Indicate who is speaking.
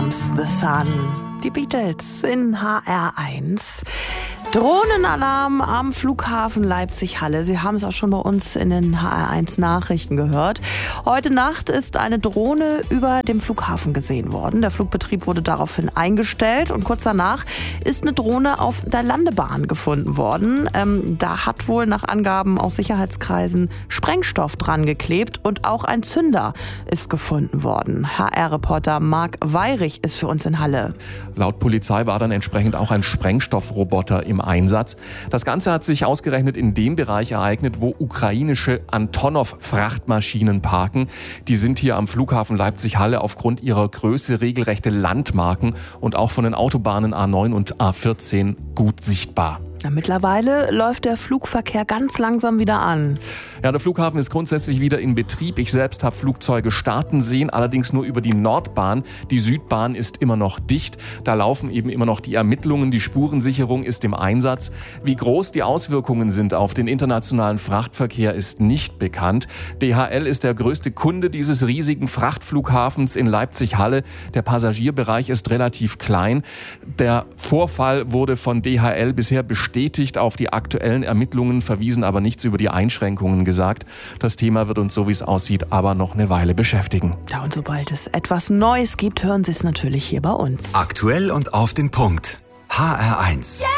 Speaker 1: Comes the Sun. Die Beatles in HR1. Drohnenalarm am Flughafen Leipzig-Halle. Sie haben es auch schon bei uns in den HR1 Nachrichten gehört. Heute Nacht ist eine Drohne über dem Flughafen gesehen worden. Der Flugbetrieb wurde daraufhin eingestellt und kurz danach ist eine Drohne auf der Landebahn gefunden worden. Da hat wohl nach Angaben aus Sicherheitskreisen Sprengstoff dran geklebt und auch ein Zünder ist gefunden worden. HR-Reporter Marc Weyrich ist für uns in Halle.
Speaker 2: Laut Polizei war dann entsprechend auch ein Sprengstoffroboter im Einsatz. Das Ganze hat sich ausgerechnet in dem Bereich ereignet, wo ukrainische Antonov-Frachtmaschinen parken. Die sind hier am Flughafen Leipzig-Halle aufgrund ihrer Größe regelrechte Landmarken und auch von den Autobahnen A9 und A14 gut sichtbar.
Speaker 1: Ja, mittlerweile läuft der Flugverkehr ganz langsam wieder an.
Speaker 2: Ja, der Flughafen ist grundsätzlich wieder in Betrieb. Ich selbst habe Flugzeuge starten sehen, allerdings nur über die Nordbahn. Die Südbahn ist immer noch dicht. Da laufen eben immer noch die Ermittlungen. Die Spurensicherung ist im Einsatz. Wie groß die Auswirkungen sind auf den internationalen Frachtverkehr, ist nicht bekannt. DHL ist der größte Kunde dieses riesigen Frachtflughafens in Leipzig-Halle. Der Passagierbereich ist relativ klein. Der Vorfall wurde von DHL bisher bestätigt. Auf die aktuellen Ermittlungen verwiesen, aber nichts über die Einschränkungen gesagt. Das Thema wird uns, so wie es aussieht, aber noch eine Weile beschäftigen.
Speaker 1: Ja, und sobald es etwas Neues gibt, hören Sie es natürlich hier bei uns.
Speaker 3: Aktuell und auf den Punkt. HR1.